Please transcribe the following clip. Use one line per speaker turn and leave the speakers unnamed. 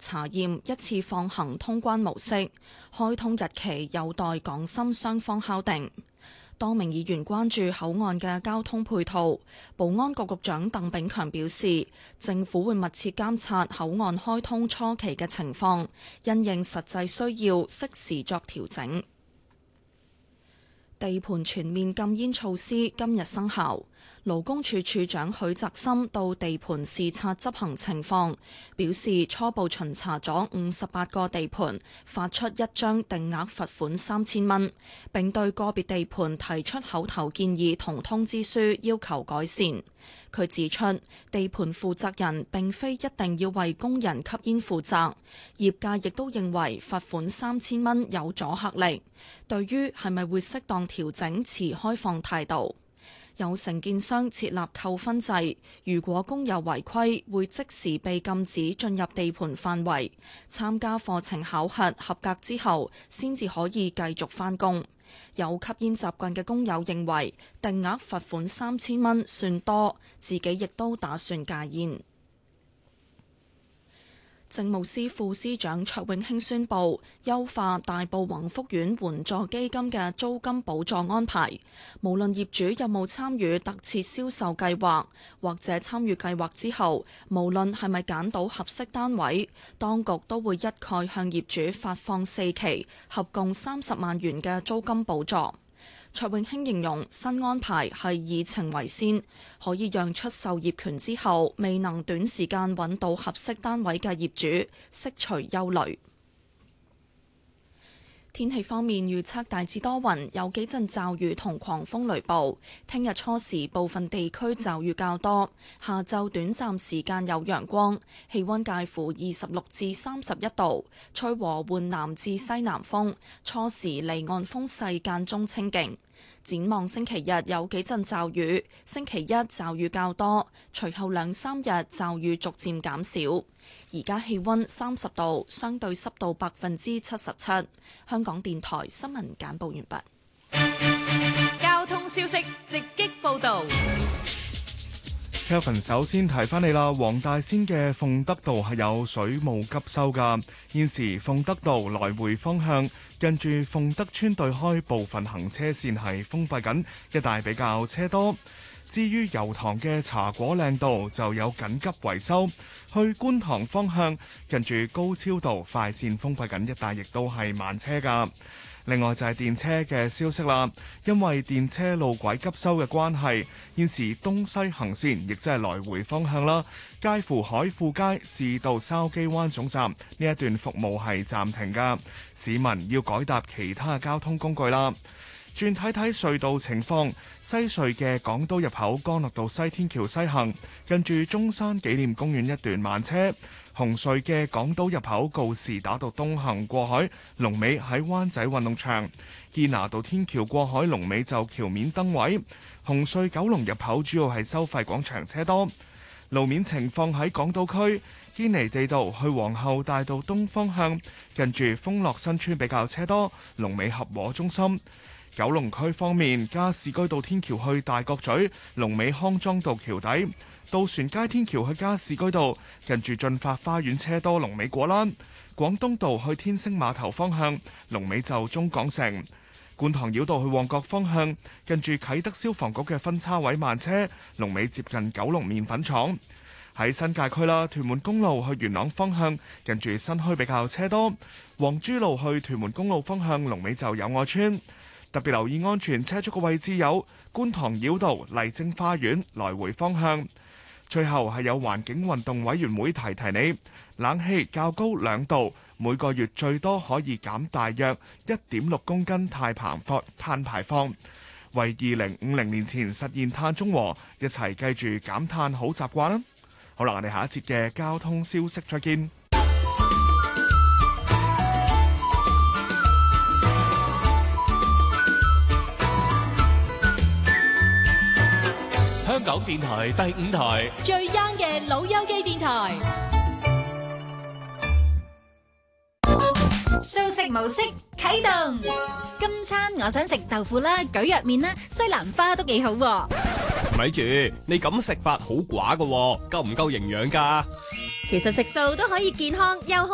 查驗一次放行通關模式，開通日期有待港深雙方敲定。多名議員關注口岸嘅交通配套，保安局局長鄧炳強表示，政府會密切監察口岸開通初期嘅情況，因應實際需要，適時作調整。地盤全面禁煙措施今日生效。勞工處處長許澤森到地盤視察執行情況，表示初步巡查咗58個地盤，發出一張定額罰款3000蚊，並對個別地盤提出口頭建議同通知書，要求改善。佢指出，地盤負責人並非一定要為工人吸煙負責，業界亦都認為罰款3000蚊有阻嚇力。對於係咪會適當調整，持開放態度。有承建商設立扣分制，如果工友違規，會即時被禁止進入地盤範圍，參加課程考核合格之後，先至可以繼續返工。有吸煙習慣嘅工友認為定額罰款3000蚊算多，自己亦都打算戒煙。政務司副司長卓永興宣布優化大埔宏福苑援助基金嘅租金補助安排，無論業主有冇參與特設銷售計劃，或者參與計劃之後，無論係咪揀到合適單位，當局都會一概向業主發放4期，合共30萬元嘅租金補助。卓永興形容新安排係以情為先，可以讓出售業權之後未能短時間揾到合適單位嘅業主釋除憂慮。天氣方面預測大致多雲，有幾陣驟雨同狂風雷暴。聽日初時部分地區驟雨較多，下晝短暫時間有陽光，氣溫介乎26至31度，吹和緩南至西南風，初時離岸風勢間中清勁。展望星期日有幾陣驟雨，星期一驟雨較多，隨後2-3日驟雨逐漸減少。而家氣溫30度，相對濕度77%。香港電台新聞簡報完
畢。交通消息直擊報道。
Kevin 首先提翻你啦，黃大仙嘅鳳德道係有水務急修噶，現時鳳德道來回方向近住鳳德村對開部分行車線係封閉緊，一帶比較車多。至於油塘嘅茶果嶺道就有緊急維修，去觀塘方向近住高超道快線封閉緊，一帶亦都係慢車噶。另外就係電車嘅消息啦，因為電車路軌急修嘅關係，現時東西行線亦即係來回方向啦，介乎海富街至到筲箕灣總站呢一段服務係暫停噶，市民要改搭其他交通工具啦。轉睇睇隧道情況，西隧嘅港島入口干諾道西天橋西行，近住中山紀念公園一段慢車；紅隧嘅港島入口告士打道東行過海，龍尾喺灣仔運動場；堅拿道天橋過海龍尾就橋面燈位。紅隧九龍入口主要係收費廣場車多。路面情況喺港島區，堅尼地道去皇后大道東方向，近住豐樂新村比較車多，龍尾合和中心。九龍區方面，加士居道天橋去大角咀，龍尾康莊道橋底；渡船街天橋去加士居道，近住進發花園車多，龍尾果欄；廣東道去天星碼頭方向，龍尾就中港城；觀塘繞道去旺角方向，近住啟德消防局嘅分叉位慢車，龍尾接近九龍麵粉廠。喺新界區啦，屯門公路去元朗方向，近住新墟比較車多；黃珠路去屯門公路方向，龍尾就友愛邨。特別留意安全車速嘅位置有觀塘繞道麗晶花園來回方向。最後係有環境運動委員會提提你，冷氣較高2度，每個月最多可以減大約1.6公斤碳排放，為2050年前實現碳中和，一齊記住減碳好習慣啦。好啦，我哋下一節嘅交通消息再見。
香港電台第5台
最 young 嘅老友記電台，素食模式啟動。今餐我想食豆腐啦、蒟蒻麵啦、西蘭花都幾好喎。
咪住，你咁食法好寡㗎喎，夠唔夠營養㗎？
其實食素都可以健康又好